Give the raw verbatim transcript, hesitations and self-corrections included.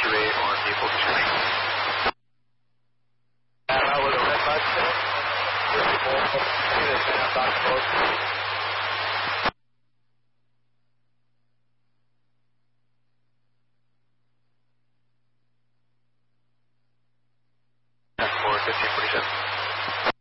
two eight on vehicle three. And I was a red bus today. ten four, fifteen forty-seven.